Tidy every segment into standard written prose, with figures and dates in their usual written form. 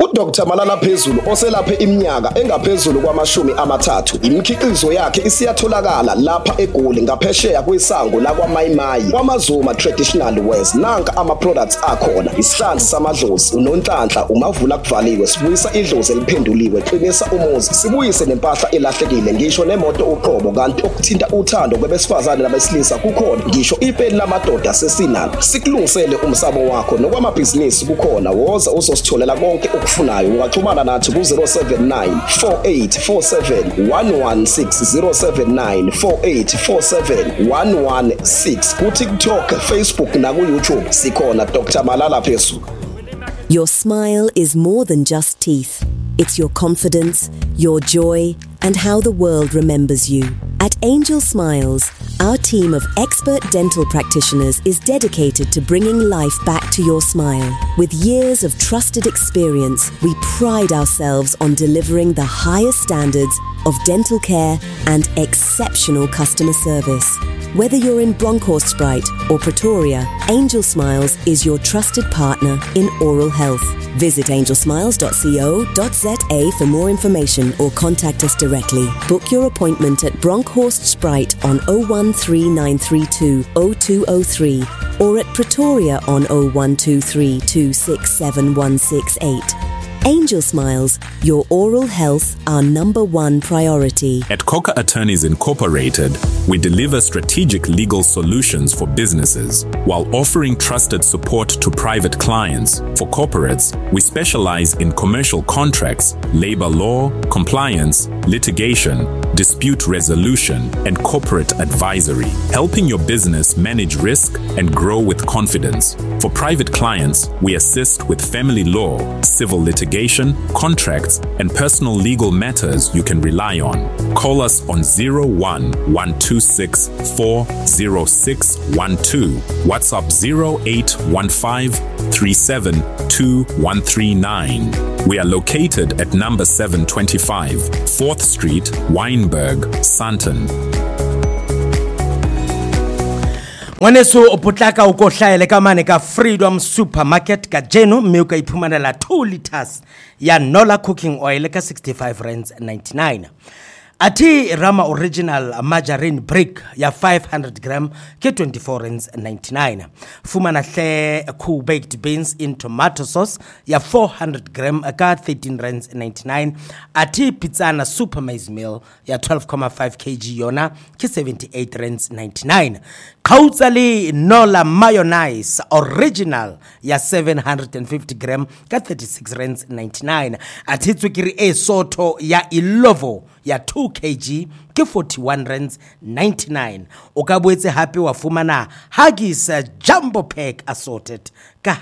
uDr Malala Phezulu oselaphe iminyaka engaphezulu kwama-30 imikhiqizo yakhe isiyatholakala lapha eGoli ngaphesheya kwesango lakwaMayimayi kwaMazuma Traditional Wares. Nanka ama-products akhona: isihlanzi samadlozi, unonhlanhla, umavula kuvaliwe, sibuyisa idlozi eliphenduliwe, qinisa umuzi, sibuyise nempahla elahlekile, ngisho nemoto uqobo. Kanti okuthinta uthando kwabesifazane nabesilisa kukhona, ngisho ipeni lamadoda sesinalo. Sikulungisele umsamo wakho nokwamabhizinisi kukhona. Woza uzositholela konke ukufunayo. Ungaxhumana nathi ku-079 4847 116 079 4847 116 ku-TikTok, Facebook naku-YouTube sikhona Dr Malala Phezulu. Your smile is more than just teeth. It's your confidence, your joy, and how the world remembers you. At Angel Smiles, our team of expert dental practitioners is dedicated to bringing life back to your smile. With years of trusted experience, we pride ourselves on delivering the highest standards of dental care and exceptional customer service. Whether you're in Bronkhorstspruit or Pretoria, Angel Smiles is your trusted partner in oral health. Visit angelsmiles.co.za for more information or contact us directly. Book your appointment at Bronkhorstspruit on 013932 0203 or at Pretoria on 0123 267 168. Angel Smiles, your oral health, our #1 priority. At Coca Attorneys Incorporated, we deliver strategic legal solutions for businesses while offering trusted support to private clients. For corporates, we specialize in commercial contracts, labor law, compliance, litigation, dispute resolution, and corporate advisory, helping your business manage risk and grow with confidence. For private clients, we assist with family law, civil litigation, contracts, and personal legal matters you can rely on. Call us on 01-126 40612, WhatsApp 0815 372 We are located at number 725, 4th Street, Wynberg, Sandton. Ngwaneso o potlaka o ko hlaele ka mane ka Freedom Supermarket ka jeno mme o ka iphumanela 2 liters ya Nola cooking oil ka 65.99 Ati Rama Original Margarine Brick ya 500 gram ke 24.99 Fumana hle cool baked beans in tomato sauce ya 400 gram ka 13.99 Ati Pizzana Super Maize Meal ya 12.5 kg yona ke 78.99 Kautsali Nola Mayonnaise Original ya 750 gram ka 36.99 Ati tswekiri e soto ya Ilovo ya 2 kg ke 41.99 O ka boetse hape wa fumana Haggis Jumbo Pack assorted ka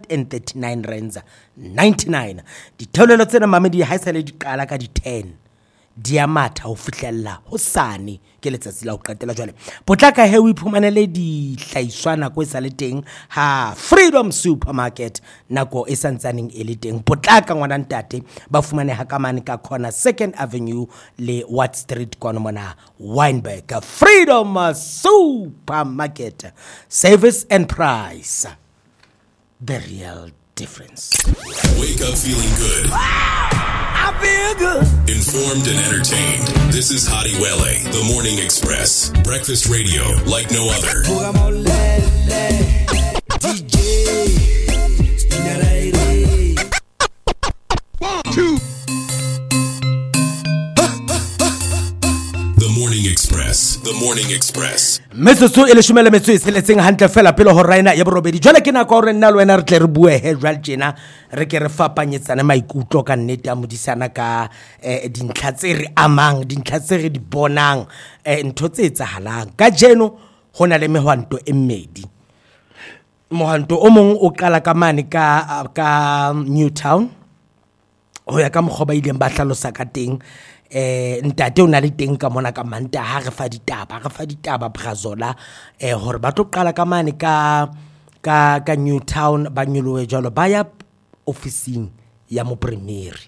139.99 Ditholelo tsena mamedi ha isale di qala ka di 10 diamata ho fihlella hosane ke letsatsi la ho qetela jwale potlaka he o iphumanele di hlaiswana ko sa le teng ha Freedom Supermarket nako e santsaneng e le teng potlaka ngwana ntate ba fumane ha kamane ka corner 2nd Avenue le Watt Street kono mona Wynberg Freedom Supermarket service and price the real difference. Wake up feeling good. I feel good. Informed and entertained. This is Hadi Wele, The Morning Express. Breakfast radio like no other. DJ. Spinaraire. 1, 2. The Morning Express. The Morning Express. Metso e le shumele metso e seletseng hantle fela pele ho raina ya borobedi jwale ke nako re nna le wena re tle re bue he jwale tjena re ke re fapanyetsana maikutlo ka nnete a modisana ka dintlha tse re amang dintlha tse re di bonang ntho tse etsahalang ka jeno hona le mehwanto e mmedi mohanto o mong o qala ka mane ka Newtown ho ya ka mokgoba ileng ba hlalosa ka teng ntate o na le teng ka mona ka manta ha re fa ditaba Brazola hore ba tlo qala ka mane ka Newtown ba nyolowe jalo ba ya officing ya mopremeri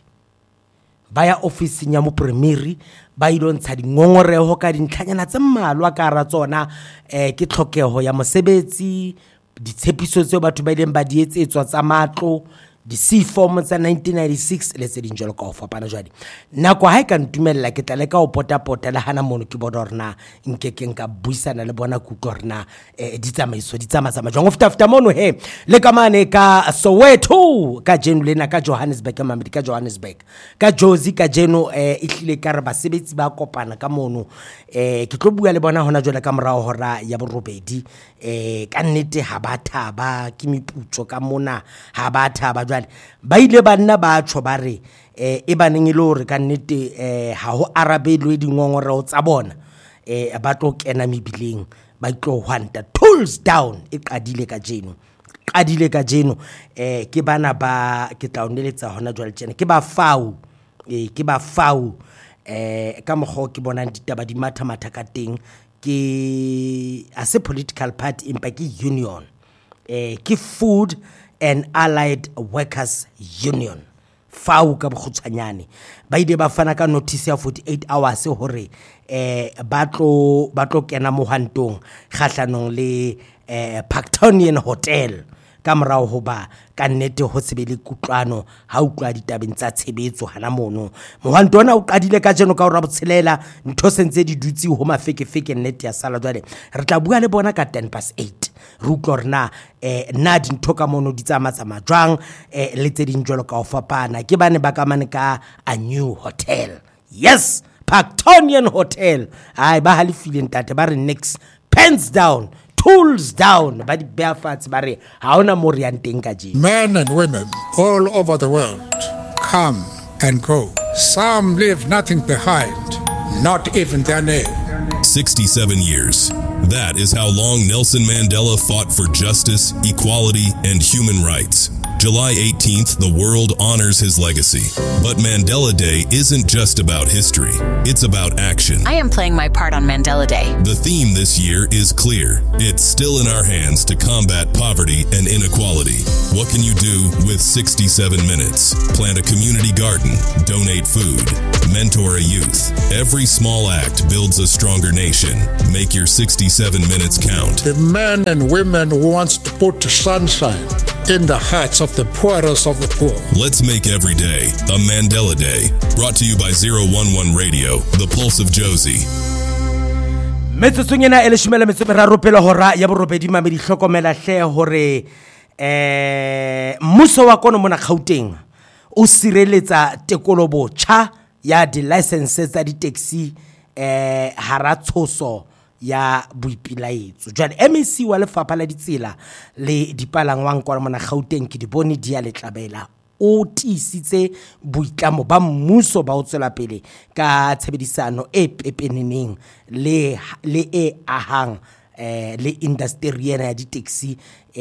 ba ilontsha dingongoreho ka dintlhanyana tse mmalwa ka ra tsona ke tlhokeho ya mosebetsi ditshepiso tseo batho ba ileng ba di etsetswa tsa matlo di C-form tsa 1996 le tse ding jalo ka ho fapana jwale nako ha e ka ntumella ke tla le ka o pota le hana mono ke bona rena nkekeng ka buisana le bona kutlo rena di tsama jwang of tafta mono he le ka mane ka Soweto ka jeno lena ka Johannesburg ka mamedi ka Johannesburg ka Jozi ka jeno ihlile ka re basebetsi ba kopana ka mono ke tlo bua le bona hona jwale ka morao hora ya borobedi ka nnete ha ba thaba ke meputso ka mona ha ba thaba jwale ba ile banna ba tsho ba re e baneng ile hore ka nnete ha ho arabelwe dingongoreo tsa bona ba tlo kena mebileng ba tlo hwanta tools down e qadile ka jeno ke bana ba ke tla oneletsa hona jwale tjena ke ba fau ka mogho ke bona ditaba di matha ka teng ke as a political party empa ke union ke Food and Allied Workers Union fau ka bokgutshwanyane ba ide ba fana ka notice ya 48 hours hore ba tlo kena mohantong khahlanong le Pactonian Hotel ka morao hoba ka nnete ho sebele kutlwano ha utlwa ditabeng tsa tshebetso hana mono mohanto ona o qadile ka jeno ka hora botshelela ntho sentse di dutsi ho mafekefeke nnete ya sala jwale re tla bua le bona ka 8:10 re utlwa rena na dintho ka mono di tsamaya jwang le tse ding jwalo ka ho fapana ke bane ba ka mane ka a new hotel yes Pactonian Hotel ai ba halifile ntate ba re next pens down tools down ba di beafats ba re ha ona mo re yanteng ka je men and women all over the world come and go some leave nothing behind not even their name 67 years. That is how long Nelson Mandela fought for justice, equality, and human rights. July 18th, the world honors his legacy. But Mandela Day isn't just about history. It's about action. I am playing my part on Mandela Day. The theme this year is clear. It's still in our hands to combat poverty and inequality. What can you do with 67 minutes? Plant a community garden, donate food, mentor a youth. Every small act builds a stronger nation. Make your 67 minutes count. The men and women who wants to put sunshine in the hearts of the poorest of the poor. Let's make every day a Mandela Day. Brought to you by 011 Radio, the Pulse of Josie. Metsotsonyena eleshimela metsomeraro pele hora ya borobedi mamedi hlokomela hle hore mmuso wa kono mona Gauteng o sireletsa tekolobo cha ya di license tsa di taxi hara tshoso ya boipilaetso jwale MEC wa lefapha la ditsela le dipalangwang kwa mona Gauteng ke di bone dia letlabela o tisitse boitlamo ba mmuso ba o tswela pele ka tshebedisano e pepeneneng le e ahang le industry ya di taxi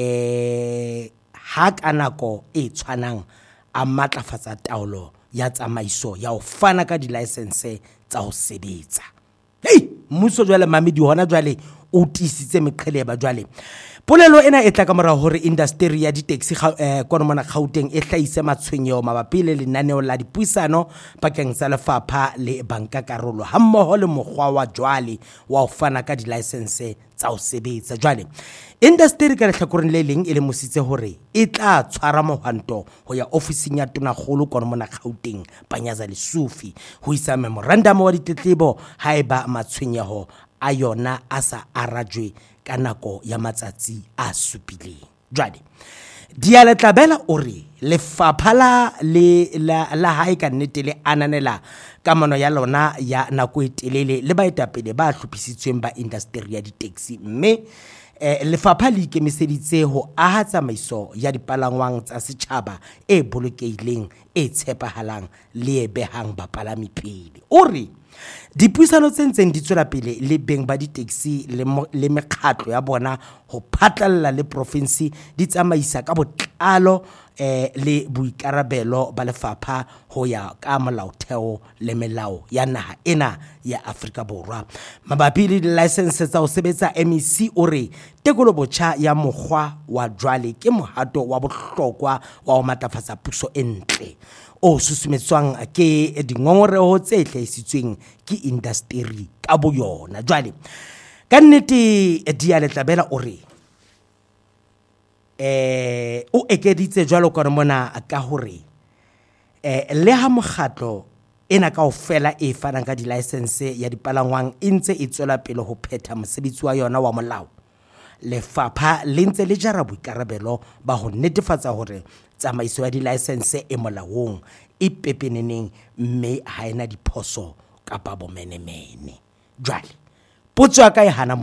ha kanako e tshwanang a matlafatsa taolo ya tsamaiso ya o fana ka di license tsa ho sebetsa hey mmuso jwale mamedi hona jwale o tisitse meqhele ba jwale polelo ena e tla ka mora hore industry ya di taxi kono mona Gauteng e hlaise matshwenyeho mabapi le lenaneo la dipuisano pakeng tsa lefapha le banka karolo ha mmoho le mokgwa wa jwale wa ho fana ka di license tsa ho sebetsa jwale industry ka lehlakoreng le leng e le mositse hore e tla tshwara mohanto ho ya ofising ya tonakgolo kono mona Gauteng Panyaza Lesufi ho isa memorandum wa ditletlebo haeba matshwenyeho a yona a sa arajwe ka nako ya matsatsi a supileng jwale Dialetlabela ore lefapha la hae ka nnete le ananela kamano ya lona ya nako e telele le baetapele ba hlophisitsweng ba industry ya di taxi mme lefapha le ikemiseditse ho aha tsamaiso ya dipalangwang tsa setjhaba e bolokehileng e tshepahalang le e behang bapalami pele ore dipuisano tse ntseng di tswela pele le beng ba di-taxi le mekgatlo ya bona ho phatlalla le province di tsamaisa ka botlalo le boikarabelo ba lefapha ho ya ka molaotheo le melao ya naha ena ya Afrika Borwa mabapi le license tsa ho sebetsa MEC ore tekolo botjha ya mokgwa wa jwale ke mohato wa bohlokwa wa ho matlafatsa puso e ntle o susumetswang ke dingongoreo tse hlahisitsweng ke industry ka boyona jwale ka nnete Dialetlabela ore o ekeditse jwalo ka mona ka hore le ha mokgatlo ena kaofela e fanang ka di-license ya dipalangwang e ntse e tswela pele ho phetha mosebetsi wa yona wa molao, lefapha le ntse le jara boikarabelo ba ho netefatsa hore tsamaiso ya di-license e molaong, e pepeneneng, mme ha ena diphoso kapa bomenemene. Jwale potso ya ka e hana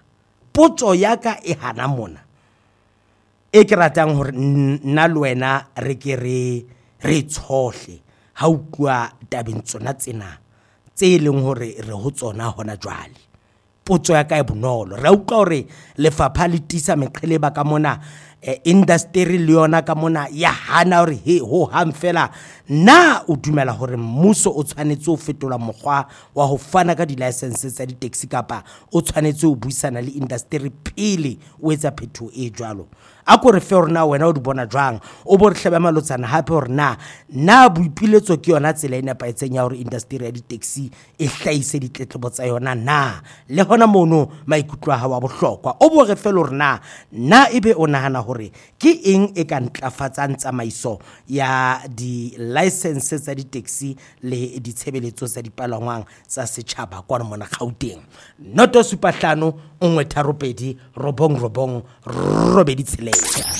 mona, e ke ratang hore nna le wena re ke re tshohle ha o bua tabeng tsona tsena tse leng hore re ho tsona hona jwale. Potso ya ka e bonolo, re utlwa hore lefapha le tisa meqheleba ka mona, industry le yona ka mona ya hana hore ho hang fela. Na o dumela hore mmuso o tshwanetse ho fetola mokgwa wa ho fana ka di-license tsa di-taxi, kapa o tshwanetse ho buisana le industry pele o etsa phetho e jwalo? A ko re fe hore na wena o di bona jwang, o bo re hleba malotsana hape hore na boipiletso ke yona tsela e nepaetseng ya hore industry ya di-taxi e hlahise ditletlebo tsa yona na, le hona mono maikutlo a hao a bohlokwa. O bo re fe hore na ebe o nahana hore ke eng e ka ntlafatsang tsamaiso ya di-license tsa di-taxi le ditshebeletso tsa dipalangwang tsa setjhaba kwa mona Gauteng. Noto 75 1 3 2 9 9 robedi tshelela.